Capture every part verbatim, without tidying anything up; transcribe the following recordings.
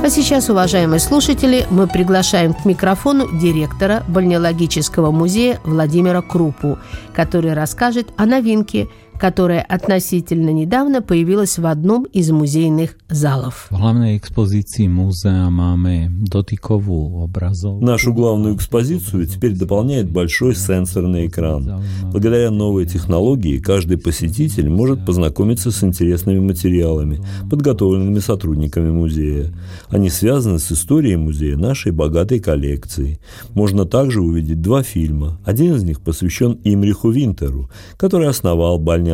А сейчас, уважаемые слушатели, мы приглашаем к микрофону директора Бальнеологического музея Владимира Крупу, который расскажет о новинке, которая относительно недавно появилась в одном из музейных залов. В главной экспозиции музея máme дотиковую образовку. Нашу главную экспозицию теперь дополняет большой сенсорный экран. Благодаря новой технологии каждый посетитель может познакомиться с интересными материалами, подготовленными сотрудниками музея. Они связаны с историей музея, нашей богатой коллекции. Можно также увидеть два фильма. Один из них посвящен Имриху Винтеру, который основал Бальнеологический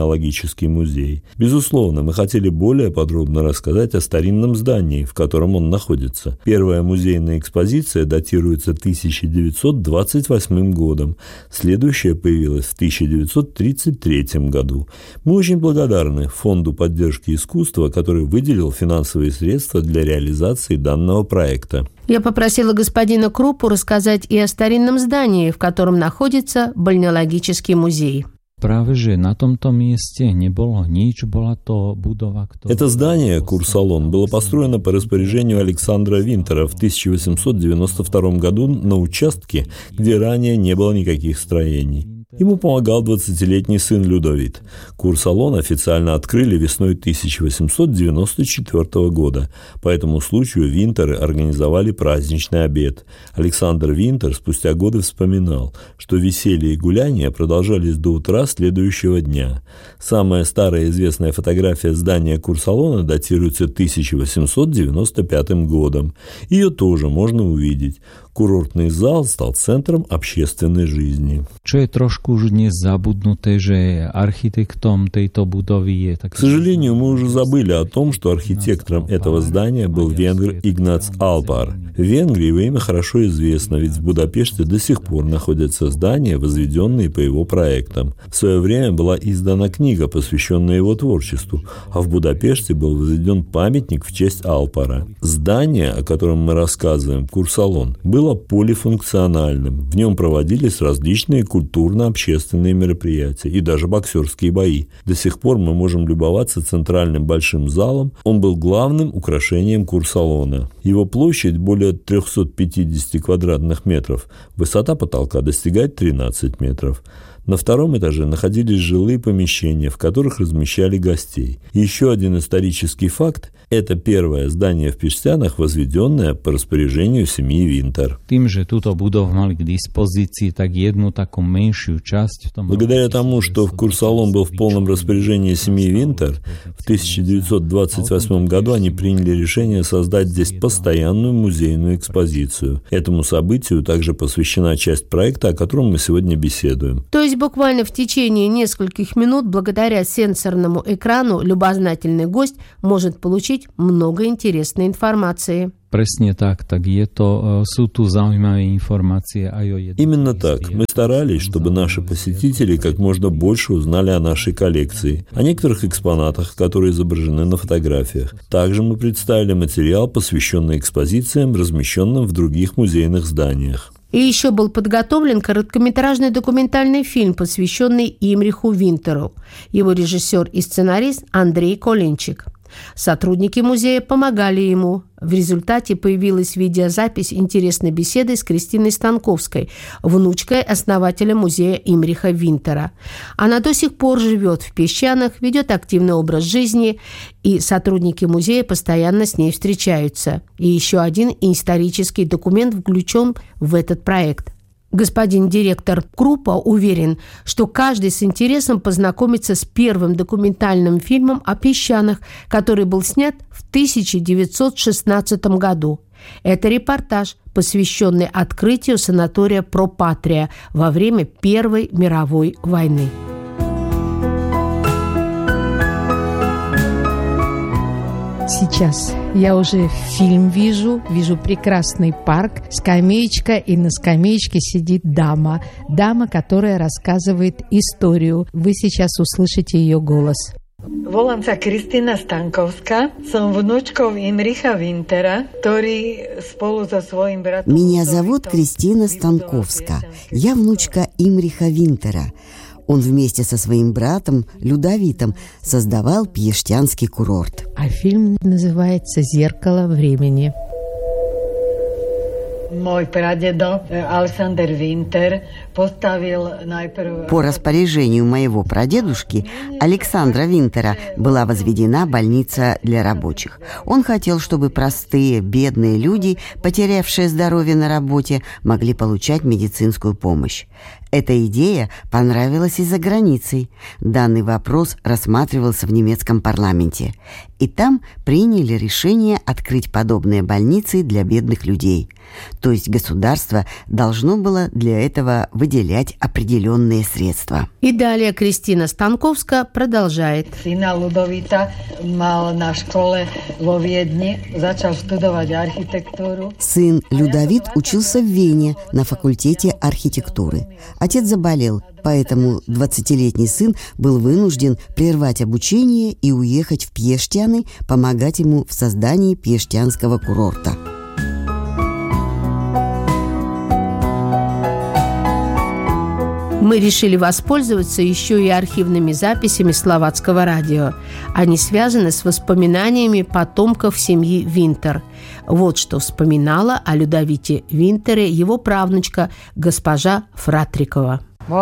музей. Безусловно, мы хотели более подробно рассказать о старинном здании, в котором он находится. Первая музейная экспозиция датируется тысяча девятьсот двадцать восьмым годом. Следующая появилась в тысяча девятьсот тридцать третьем году. Мы очень благодарны Фонду поддержки искусства, который выделил финансовые средства для реализации данного проекта. Я попросила господина Крупу рассказать и о старинном здании, в котором находится Бальнеологический музей. Práve, že na tomto mieste nebolo nič, bola to budova, ktorá... Это здание, Курсалон, было построено по распоряжению Александра Винтера в тысяча восемьсот девяносто втором году на участке, где ранее не было никаких строений. Ему помогал двадцатилетний сын Людовит. Курсалон официально открыли весной тысяча восемьсот девяносто четвёртого года. По этому случаю Винтеры организовали праздничный обед. Александр Винтер спустя годы вспоминал, что веселье и гуляния продолжались до утра следующего дня. Самая старая известная фотография здания Курсалона датируется тысяча восемьсот девяносто пятым годом. Ее тоже можно увидеть. Курортный зал стал центром общественной жизни. Čo je trošku už dnes zabudnuté, že architektom tejto budovy je tak... К сожалению, мы уже забыли о том, что архитектором этого здания был венгр Игнац Алпар. В Венгрии его имя хорошо известно, ведь в Будапеште до сих пор находятся здания, возведенные по его проектам. В свое время была издана книга, посвященная его творчеству, а в Будапеште был возведен памятник в честь Алпара. Здание, о котором мы рассказываем, Курсалон, было было полифункциональным. В нем проводились различные культурно-общественные мероприятия и даже боксерские бои. До сих пор мы можем любоваться центральным большим залом. Он был главным украшением Курсалона. Его площадь более триста пятьдесят квадратных метров. Высота потолка достигает тринадцать метров. На втором этаже находились жилые помещения, в которых размещали гостей. И еще один исторический факт – это первое здание в Пештянах, возведенное по распоряжению семьи Винтер. Благодаря тому, что в Курсалон был в полном распоряжении семьи Винтер, в тысяча девятьсот двадцать восьмом году они приняли решение создать здесь постоянную музейную экспозицию. Этому событию также посвящена часть проекта, о котором мы сегодня беседуем. То есть буквально в течение нескольких минут, благодаря сенсорному экрану, любознательный гость может получить много интересной информации. Presne tak, tak je to, sú tu zaujímavé informácie aj o jednom. Именно так. Мы старались, чтобы наши посетители как можно больше узнали о нашей коллекции, о некоторых экспонатах, которые изображены на фотографиях. Также мы представили материал, посвященный экспозициям, размещенным в других музейных зданиях. И еще был подготовлен короткометражный документальный фильм, посвященный Имриху Винтеру. Его режиссер и сценарист Андрей Коленчик. Сотрудники музея помогали ему. В результате появилась видеозапись интересной беседы с Кристиной Станковской, внучкой основателя музея Имриха Винтера. Она до сих пор живет в Песчанах, ведет активный образ жизни, и сотрудники музея постоянно с ней встречаются. И еще один исторический документ включен в этот проект. Господин директор Крупа уверен, что каждый с интересом познакомится с первым документальным фильмом о песчанах, который был снят в тысяча девятьсот шестнадцатом году. Это репортаж, посвященный открытию санатория Пропатрия во время Первой мировой войны. Сейчас я уже фильм вижу, вижу прекрасный парк, скамеечка, и на скамеечке сидит дама. Дама, которая рассказывает историю. Вы сейчас услышите ее голос. Volám sa Kristina Stankovská, som vnúčkou Imricha Wintera, ktorý spolu so svojím bratom... Меня зовут Кристина Станковска. Я внучка Имриха Винтера. Он вместе со своим братом Людовитом создавал Пештянский курорт. А фильм называется «Зеркало времени». Мой прадедо Александр Винтер поставил najprv... По распоряжению моего прадедушки Александра Винтера была возведена больница для рабочих. Он хотел, чтобы простые, бедные люди, потерявшие здоровье на работе, могли получать медицинскую помощь. Эта идея понравилась и за границей. Данный вопрос рассматривался в немецком парламенте. И там приняли решение открыть подобные больницы для бедных людей. То есть государство должно было для этого выделять определенные средства. И далее Кристина Станковска продолжает. Сына Людовита мал на школе во Вьедни, начал студовать архитектуру. Сын Людовит учился в Вене на факультете архитектуры. Отец заболел, поэтому двадцатилетний сын был вынужден прервать обучение и уехать в Пьештяны, помогать ему в создании пьештянского курорта. Мы решили воспользоваться еще и архивными записями словацкого радио. Они связаны с воспоминаниями потомков семьи Винтер. Вот что вспоминала о Людовите Винтере его правнучка госпожа Фратрикова.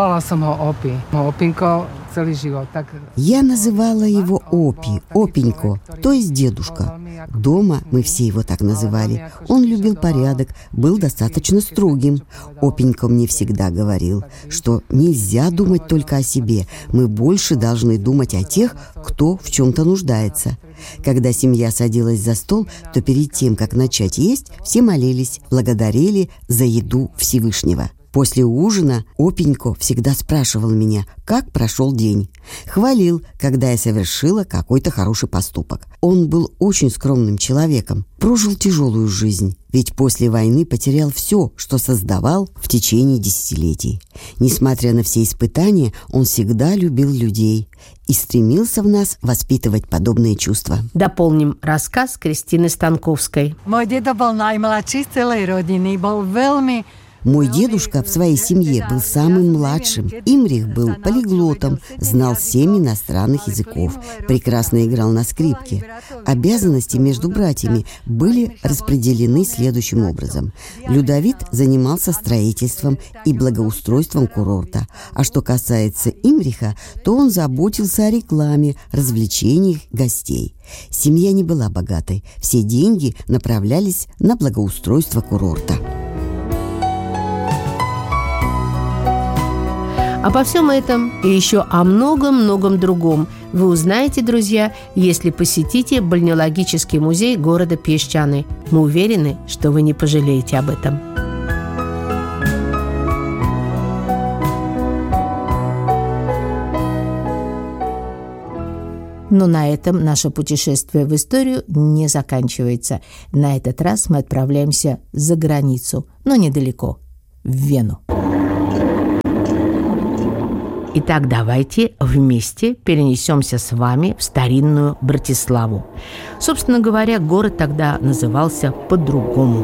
Я называла его Опи, Опенько, то есть дедушка. Дома мы все его так называли. Он любил порядок, был достаточно строгим. Опенько мне всегда говорил, что нельзя думать только о себе. Мы больше должны думать о тех, кто в чем-то нуждается. Когда семья садилась за стол, то перед тем, как начать есть, все молились, благодарили за еду Всевышнего. После ужина Опенько всегда спрашивал меня, как прошел день. Хвалил, когда я совершила какой-то хороший поступок. Он был очень скромным человеком, прожил тяжелую жизнь, ведь после войны потерял все, что создавал в течение десятилетий. Несмотря на все испытания, он всегда любил людей и стремился в нас воспитывать подобные чувства. Дополним рассказ Кристины Станковской. Мой дедо был наимладший из целой родины, был veľmi... Мой дедушка в своей семье был самым младшим. Имрих был полиглотом, знал семь иностранных языков, прекрасно играл на скрипке. Обязанности между братьями были распределены следующим образом. Людовит занимался строительством и благоустройством курорта. А что касается Имриха, то он заботился о рекламе, развлечениях гостей. Семья не была богатой. Все деньги направлялись на благоустройство курорта. Обо всем этом и еще о многом-многом другом вы узнаете, друзья, если посетите Бальнеологический музей города Пьештяны. Мы уверены, что вы не пожалеете об этом. Но на этом наше путешествие в историю не заканчивается. На этот раз мы отправляемся за границу, но недалеко, в Вену. Итак, давайте вместе перенесемся с вами в старинную Братиславу. Собственно говоря, город тогда назывался по-другому.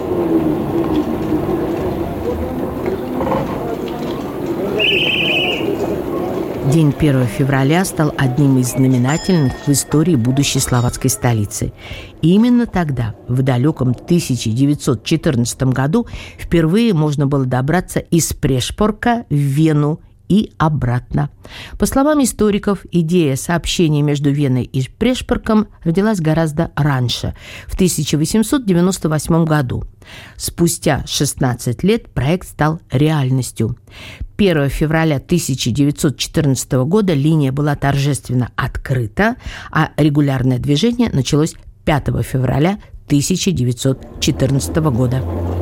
День первого февраля стал одним из знаменательных в истории будущей словацкой столицы. И именно тогда, в далеком тысяча девятьсот четырнадцатом году, впервые можно было добраться из Прешпорка в Вену и обратно. По словам историков, идея сообщения между Веной и Прешпорком родилась гораздо раньше, в тысяча восемьсот девяносто восьмом году. Спустя шестнадцать лет проект стал реальностью. первого февраля тысяча девятьсот четырнадцатого года линия была торжественно открыта, а регулярное движение началось пятого февраля тысяча девятьсот четырнадцатого года.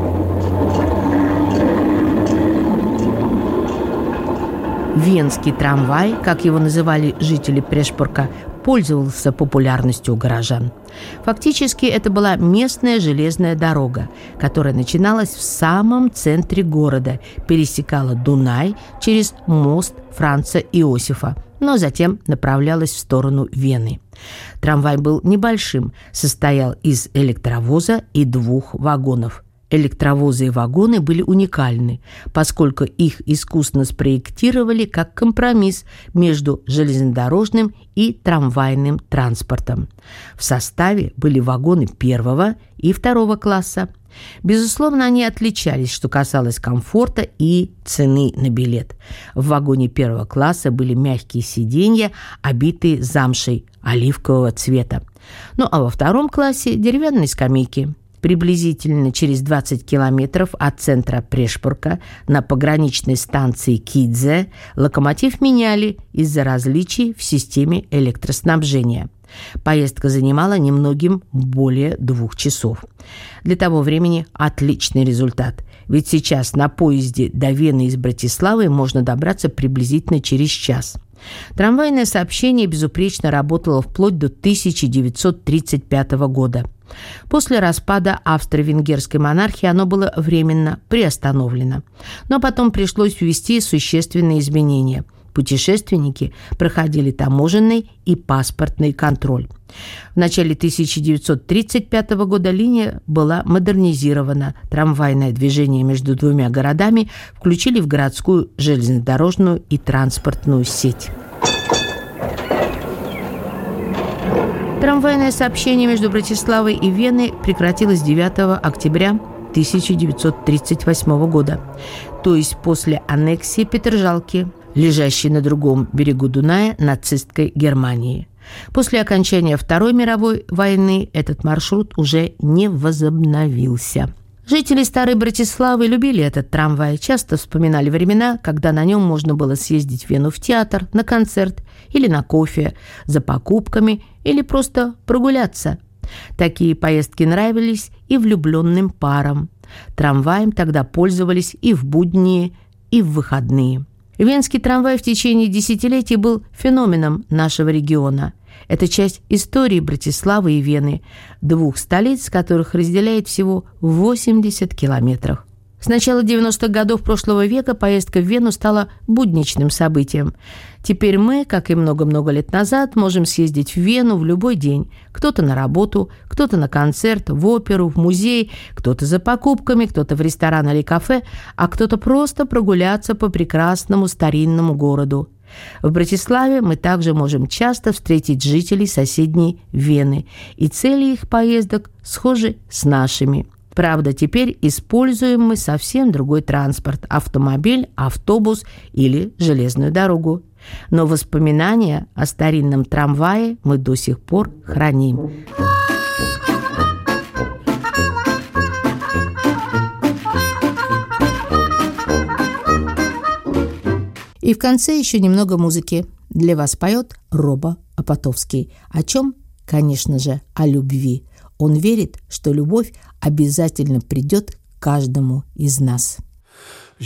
Венский трамвай, как его называли жители Прешпорка, пользовался популярностью у горожан. Фактически это была местная железная дорога, которая начиналась в самом центре города, пересекала Дунай через мост Франца Иосифа, но затем направлялась в сторону Вены. Трамвай был небольшим, состоял из электровоза и двух вагонов. Электровозы и вагоны были уникальны, поскольку их искусно спроектировали как компромисс между железнодорожным и трамвайным транспортом. В составе были вагоны первого и второго класса. Безусловно, они отличались, что касалось комфорта и цены на билет. В вагоне первого класса были мягкие сиденья, обитые замшей оливкового цвета. Ну а во втором классе деревянные скамейки. Приблизительно через двадцать километров от центра Прешпурка на пограничной станции Кидзе локомотив меняли из-за различий в системе электроснабжения. Поездка занимала немногим более двух часов. Для того времени отличный результат, ведь сейчас на поезде до Вены из Братиславы можно добраться приблизительно через час. Трамвайное сообщение безупречно работало вплоть до тысяча девятьсот тридцать пятого года. После распада австро-венгерской монархии оно было временно приостановлено. Но потом пришлось ввести существенные изменения. Путешественники проходили таможенный и паспортный контроль. В начале тысяча девятьсот тридцать пятого года линия была модернизирована. Трамвайное движение между двумя городами включили в городскую железнодорожную и транспортную сеть. Трамвайное сообщение между Братиславой и Веной прекратилось девятого октября тысяча девятьсот тридцать восьмого года, то есть после аннексии Петержалки, лежащей на другом берегу Дуная нацистской Германии. После окончания Второй мировой войны этот маршрут уже не возобновился. Жители Старой Братиславы любили этот трамвай, часто вспоминали времена, когда на нем можно было съездить в Вену в театр, на концерт или на кофе, за покупками или просто прогуляться. Такие поездки нравились и влюбленным парам. Трамваем тогда пользовались и в будние, и в выходные. Венский трамвай в течение десятилетий был феноменом нашего региона. Это часть истории Братиславы и Вены, двух столиц, которых разделяет всего восемьдесят километров. С начала девяностых годов прошлого века поездка в Вену стала будничным событием. Теперь мы, как и много-много лет назад, можем съездить в Вену в любой день. Кто-то на работу, кто-то на концерт, в оперу, в музей, кто-то за покупками, кто-то в ресторан или кафе, а кто-то просто прогуляться по прекрасному старинному городу. В Братиславе мы также можем часто встретить жителей соседней Вены, и цели их поездок схожи с нашими. Правда, теперь используем мы совсем другой транспорт – автомобиль, автобус или железную дорогу. Но воспоминания о старинном трамвае мы до сих пор храним. И в конце еще немного музыки. Для вас поет Роба Опатовский. О чем? Конечно же, о любви. Он верит, что любовь обязательно придет к каждому из нас.